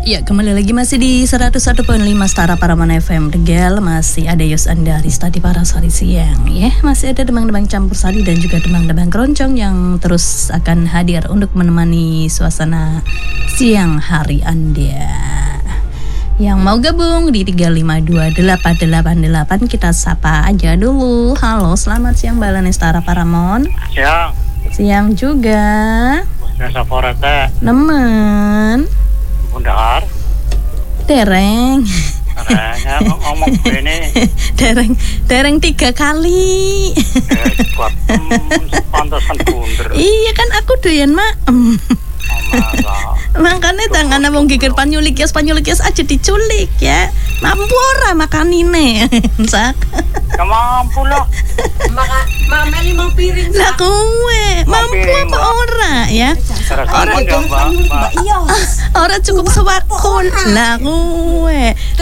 Ya, kembali lagi masih di 101.5 Setara Paramana FM Tegal. Masih ada Yos Andarista di Parasari Siang ya. Masih ada demang-demang campur sari dan juga demang-demang keroncong yang terus akan hadir untuk menemani suasana siang hari Anda. Yang mau gabung di 3528888 kita sapa aja dulu. Halo, selamat siang Balane Setara Paramon. Siang. Siang juga. Bosnya Saporete. Nemen. Bundar. Dereng. Caranya ngomong ini. Dereng 3 kali. Kuat pantasan bunder. Iya kan aku doyan maem. Makanya tangan wong gigir panyulik yes aja diculik ya. Mampu ora makanine. Sak. Gak mampu lah. Mama 5 piring. Lah kowe mampu apa ora ya? Ora Mbak. Iya. Ora cukup sewakul. Lah kowe.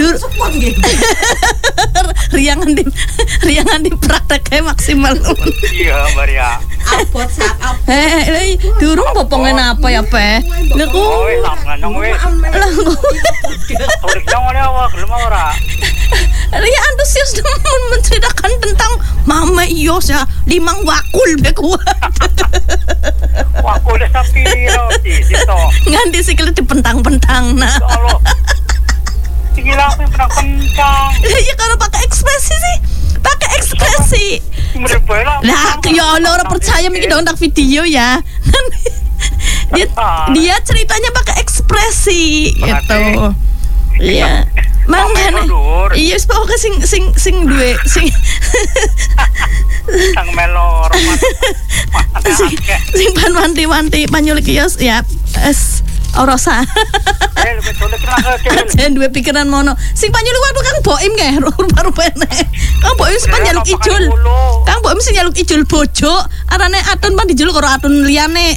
Riangan di praktek maksimal. Iya, Maria. Abot sak. Durung popongnya apa ya, Pe? Lah kowe. Lah Urip nang ngene awak gelem ora? Ria antusias temen menceritakan tentang Mama Iyos ya, 5 wakul be kuat. Wakul sapi roti sito. Nganti sikile dipentang-pentang nah. Allah. Gila aku pentang-pentang. Ya kalau pakai ekspresi sih. Pakai ekspresi. Lah, ya Allah ora percaya mikir dong video ya. Dia ceritanya pakai ekspresi gitu. Iya. Mangane. Iya, pokoke sing duwe sing sang melor. Sing wanti-wanti panyulik kios ya. Orosa. Jangan dua pikiran mono. Sing panyulik waktu Kang Boim nggih, rupa-rupane. Kang Boim sing nyaluk ijul. Kang Boim sing nyaluk ijul bojo, arane Atun pan dijuluk karo Atun liyane.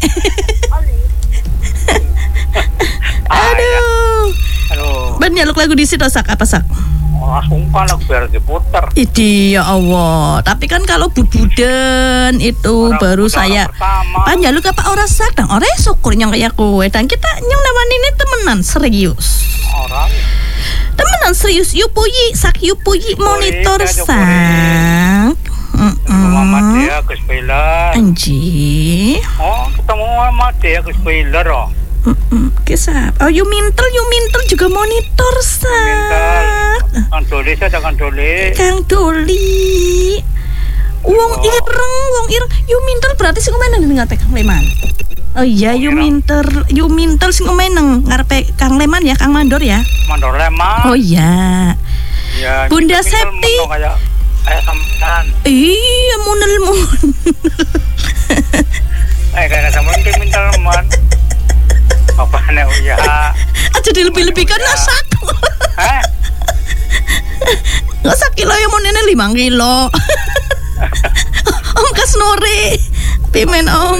Aduh. Ben nyaluk lagu di situ sak apa sak? Langsung lagu biar diputer. Idi ya Allah. Tapi kan kalau bududen itu orang baru saya. Pan nyaluk apa ora sak? Dang ora syukur nyong kaya kowe. Dan kita nyong namanya ini temenan serius. Orang. Temenan serius yupuyi sak yupuyi monitor sak. Mama dia ke spoiler. Anji. Oh, ketemu mama dia ke spoiler oh. Kisah. Oh, you mintel juga monitor sak. Kang Doli saja Kang Doli. Wong ireng. You mintel berarti sing omahen ning ngarepe Kang Leman. Oh iya, you mintel sing omahen nang ngarepe Kang Leman ya, Kang Mandor ya. Mandor Leman. Oh iya. Ya. Bunda Septi. Kayak sampean. Iya, munel. Kayak sampean mintel man. Apa nek ya? Aja dilebih-lebihkan sak. Hah? Nggak sak kilo ya mau nenek 5 kilo. Om Kasnori, pimen Om.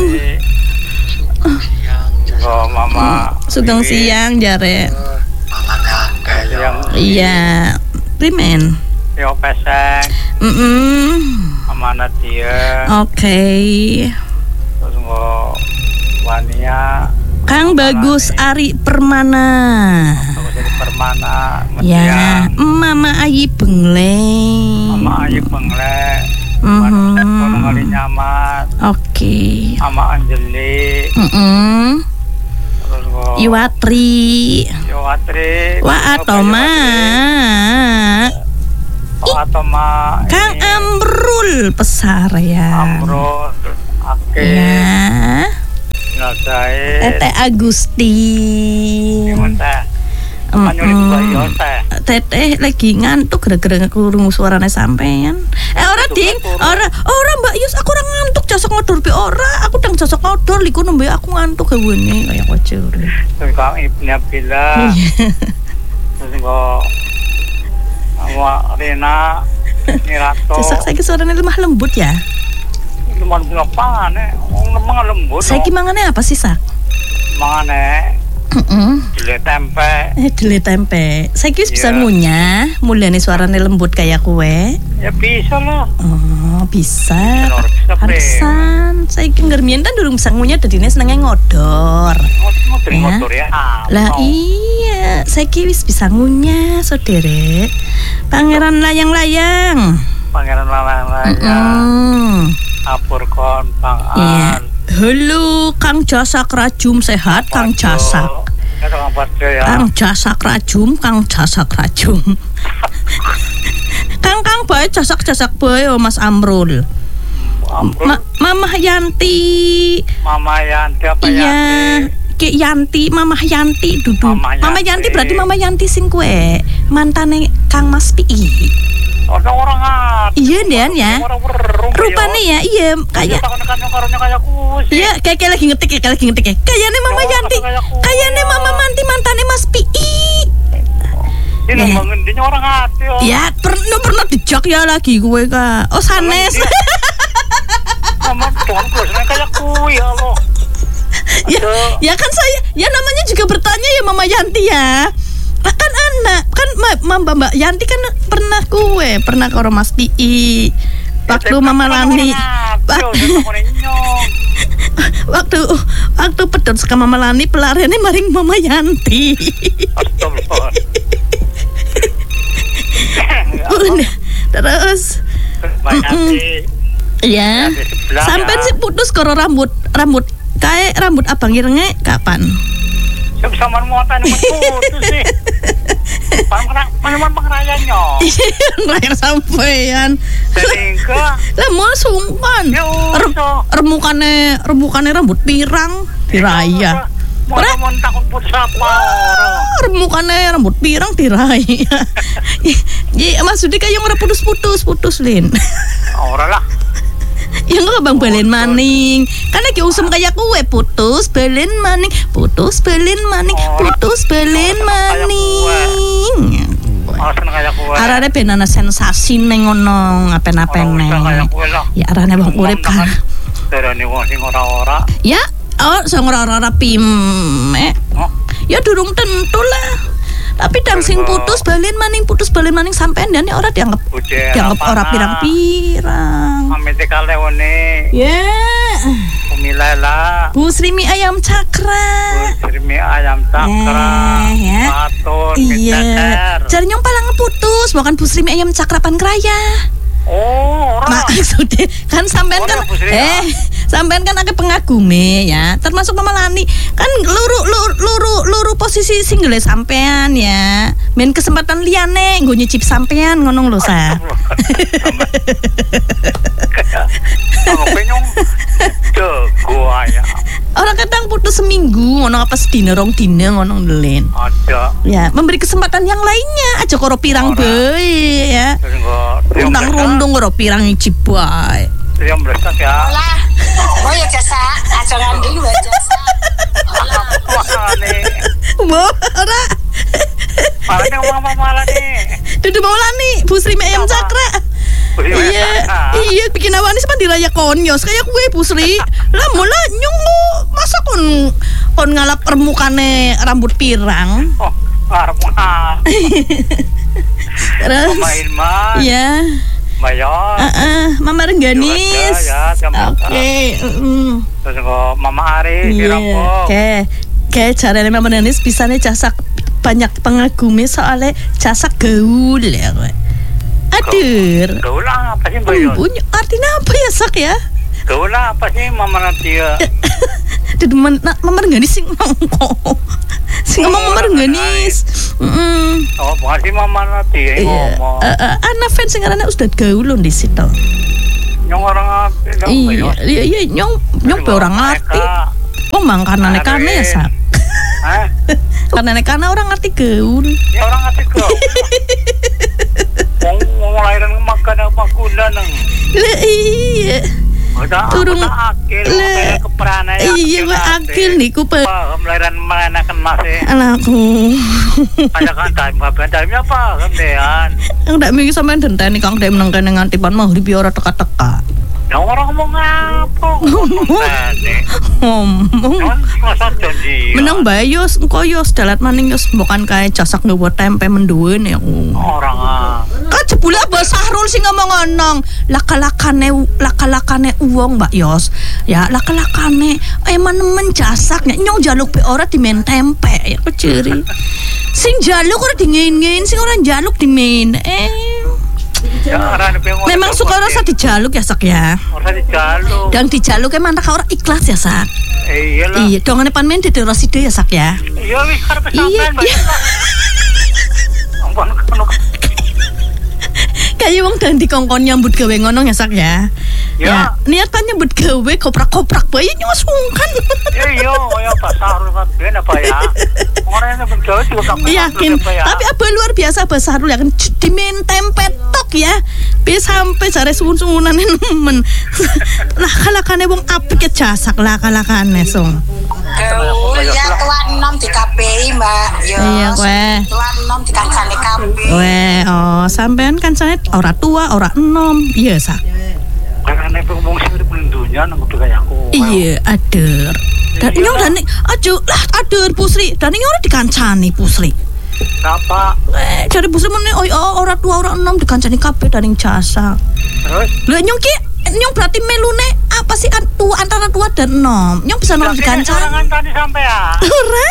Oh Mama. Sugeng siang jare. Iya, pimen. Yo pesek. Amanat dia. Oke. Terus ngo Wania. Kang Bagus Ari Permana. Ya, Mama Ayi Bengleng. Kali nyamat. Oke. Mama Anjeli. Terus kok Iwatri. Wa Atoma. Kang Amrul Pesar ya. Amrul. Oke. Ya. Tete Agustin. Teteh lagi ngantuk gara-gara krungu suarane sampean. Ora ding, ora Mbak Yus, aku ora ngantuk josok ngodor pe ora, aku ndang josok ngodor liku nembe aku ngantuk gawene kaya kocur. Terus Kang Ibnu bilang. Terus kok Rena Nirato. Josok saiki suarane lemah lembut ya. Cuman ngapane? Wong lembut. Saiki mangane apa sih, Sak? Mangane Dele tempe. Saiki bisa ngunyah, mulyane suarane lembut kayak kue. Ya bisa lah. Oh, bisa. Pantesan. Saiki ngermien kan durung bisa ngunyah dadine senenge ngodor. Ngodor ya. Lah iya. Iya, saiki wis bisa ngunyah, Saudara. Pangeran layang-layang. Pangeran layang-layang. Apur kon pangan. Iya. Halo, Kang Jasak Rajum sehat, Kang Jasak. Kang Jasak Rajum, Kang Jasak Rajum. Kang bae jasak bae Mas Amrul. Mama Yanti. Mama Yanti apa iya. Yanti? Ki Yanti, Mama Yanti duduk. Mama Yanti berarti Mama Yanti sing kue mantane Kang Mas Pi. Orang iya Dan ya. Rupane ya, iya kayak. Iya, kayak lagi ngetik ya. Kayaknya Mama Yanti. Kayaknya Mama Manti mantane Mas Pi. Ini mengendinya orang hati. Ya, pernah dijak ya lagi gue Kak. Oh, sanes. Mama tuan terusnya kayak kui ya lo. Ya kan saya, ya namanya juga bertanya ya Mama Yanti ya. Kan anak, kan Mbak Yanti kan pernah ke rumah Mas Pi. Waktu Mama Lani. Waktu pedot ke Mama Lani pelariannya maring Mama Yanti. Terus ya sampai sih putus karo rambut kayak rambut abang irenge kapan? Sama muatan putus sih. Mana pengrayanya? Ngrayang sampean. Selingkah. Lah mau sungkan. Remukane rambut pirang diraya. Mau takut putus apa? Remukane rambut pirang diraya. Ya maksudnya kayak ora putus Lin. Ora lah. Ya enggak bang balen maning. Kan lagi usum kayak kue putus balen maning. Arane ben ana sensasi ning ngono ngapen-apen. Ya arane wong urip kan. Terane wong sing ora-ora. Ya, sing ora-ora pim. Ya durung tentu lah. Tapi dang sing putus balen maning sampean dan ora dianggap ora pirang-pirang. Amete kalewone. Ya. Umilala. Bu Srimi Ayam Cakra. Ya. Matur iya. Jare nyong palang putus, bukan Bu Srimi Ayam Cakra Pankraya. Oh, ora. Maksudnya kan sampean kan sampean kan akeh pengagume ya, termasuk Mama Lani. Kan luru posisi single sampean ya. Men kesempatan liyane nggo nyicip sampean ngono lho sa. Penyong jago ya. Orang kadang putus seminggu ngono apa sedina rong dina ngono Len. Ada. Ya, memberi kesempatan yang lainnya aja karo pirang bae ya. Undang rundung karo pirang nyicip bae. Yang beresak ya. Lah, mau ya jasa, aja ngambil dua jasa. Wah nih. Ora. Palanya Mama Lani. Dudu Mama Lani, Bu Sri Ayam Cakra. Iya, bikin awan ini diraya konyos kayak kue Bu Sri. Lah mula nyungu masa kon ngalap remukane rambut pirang. Oh, arma. Terus. Mama Irma. Iya. Mayor. Mama Rengganis. Ya, oke. Terus kok Mama Ari di Rampok. Oke, caranya Mama Rengganis bisa nih jasak banyak pengagumi soalnya jasak gaul ya gue. Adur. Gaul apa sih Mbak Yon? Artinya apa ya sak ya? Gaul apa sih Mama Nadia? Dudu Mama Rengganis sing ngomong. Sing ngomong Mama Rengganis. Oh, bukan sih Mama Nadia ngomong. Anak fans sing ngaranne Ustad Gaul lho di situ. Nyong orang ati. Iya, nyong pe orang ati. Oh, mangkanane kane ya sak. Hah? Karena orang ngerti gaul. Ya orang ngerti gaul. Wong lahiran makan apa kuda nang. Lah iya. Turun akil keperana ya. Iya, akil niku paham lahiran manakan masih. Anakku. Ada kan time apa gandean. Yang ndak mikir sampean denteni Kang Dek meneng kene nganti pan maghrib ya ora teka-teka. Ya orang ngomong apa? Ngomong. Menang bae engko yo dalat maning yo bukan kae jasak nggawa tempe menduwen ya. Orang Kajebule Abah Sahrul sing ngomong ngono. Lakalakane wong Mbak Yos. Ya, lakalakane eman menjasak nek nyong jaluk be ora dimen tempe ya keciri. Sing jaluk ora dingin-ngin, sing ora jaluk dimen. Memang suka rasa dijaluk ya Sak ya. Ora dijaluk. Dan dijaluk emang ora ikhlas ya Sak. Iyalah. Iya, dongane pan men dede Roside ya Sak ya. Iya wis karep sampean Mbak. Ampun kono. Kayak wong dan dikongkon nyambut gawe ngono ya Sak ya. Ya, niatan nyambut gawe koprak-koprak bayi nyosungkan. Iya, ya Pak Sahrul kabeh apa ya. Orang yang bergawe juga tak yakin. Tapi Abah luar biasa Abah Sahrul ya kan dimen tempe tok ya. Bisa sampai jare suwun-suwunan nemen. Lah kalakane wong apik jasak lah kalakane song. Ya tuan nom di KPI Mbak. Iya kowe. Tuan nom di kancane KPI. Weh, oh sampean kancane ora tua, ora enom. Iya Sak. Karena ngomong sing urip ning dunya nang kudu kaya aku. Iya, ader. Dan nyong dan aduh lah ader Pusri. Dan nyong ora dikancani Pusri. Napa? Cari Pusri meneh ora tua ora enom dikancani kabeh daning jasa. Terus? Lah nyong ki nyong berarti melune apa sih antara tua dan enom? Nyong bisa nolong dikancani. Orang ngancani sampean. Ora.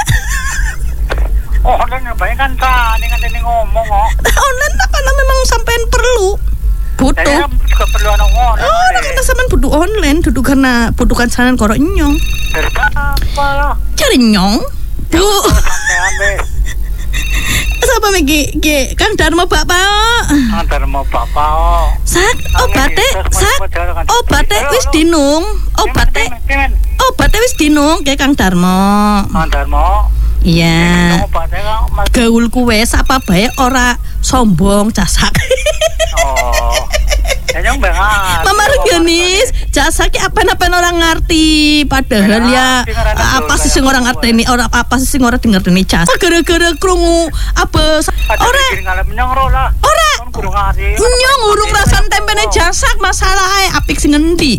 Oh, online bae kancani ngomong kok. Online apa memang sampean perlu? Butuh. Saya juga perlu anak orang. Oh, kita sampean butuh online, duduk karena butuh kancanan karo nyong. Apa lah? Cari nyong. Bu. Sampean be. Sapa megi Kang Darmo Bapak? Kang Darmo Bapak. Sak, obate wis dinung. Obate wis dinung ke Kang Darmo. Kang Darmo. Iya. Gaul kuwe sapa bae ora sombong jasak. Oh. Yang banget. Mama Reganis, jasa ki apa-apa orang ngerti. Padahal ya apa sih sing orang ngerti ini, orang apa sih sing orang denger ini jasa. Gara-gara krungu apa ora. Ora. Nyong urung rasan tempene jasak masalahe apik sing ngendi.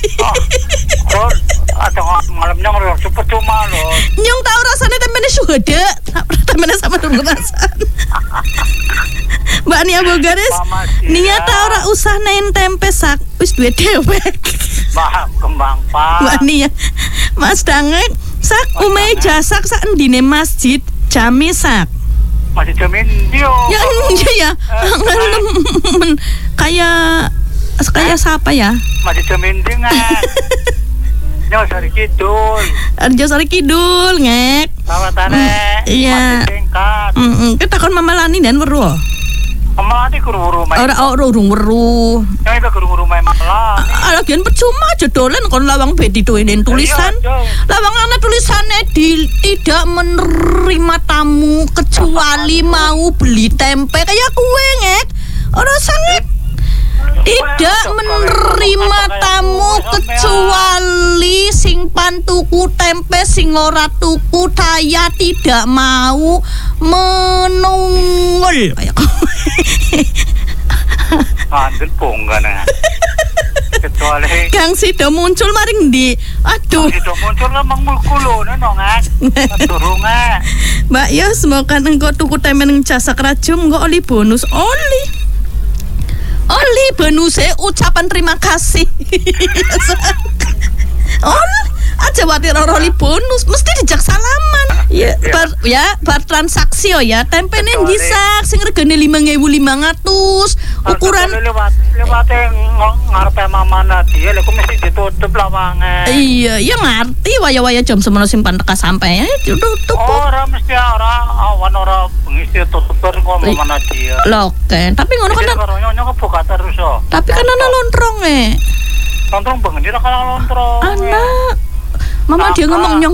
Oh. Ada malam nyong cepet cuma lo. Nyong tau rasane tempene syuhada. Tempene sama durung rasan. Mbak Nia Bogaris, Nia tau ora usah nen tempe Sak, wis duwe dhewek. Mbak kembang Pak. Mbak Nia, Mas Dangek, Sak umeh jasak sak endine masjid jami Sak. Masih jamin dia. Ya iya ya. Kayak siapa ya? Masih jamin dengan. Nyo Sari Kidul. Arjo Sari Kidul, ngek. Sawatane. Iya. Kita kon Mama Lani dan weru. Mama Lani guru-guru main. Ora urung weru. Yang itu guru-guru main Mama Lani. Lagian percuma aja dolen kon lawang bedi tuinen tulisan. Lawangane tulisannya tidak menerima tamu kecuali mau beli tempe kayak kue ngek. Ora sangat tidak menerima tamu kecuali sing pantuku tempe sing ora tuku saya tidak mau menungul. Andel ponggana. Kecuali Kang Sido muncul maring ndi? Aduh. Sido muncul lemang mulkulo nongan. Turungan. Mbak ya semoga engko tuku tempe ning jasa kerajum engko oli bonus oli bonuse ucapan terima kasih. Aja watir oli bonus mesti dijak salaman. Bar transaksi ya tempe ning disak sing regane 5.500 ukuran lewat ngarepe Mama Nadia lha kok mesti ditutup lawange. Iya, ya ngerti waya-waya jam semono simpan teka sampai tutup. Ora mesti awan ora bengi tutup kok Mama Nadia. Lho kan, tapi ngono kan nyonya kebuka terus yo. Tapi kan ana lontrong Lontrong bengi ra kala lontrong. Anak Mama dia ngomong nyong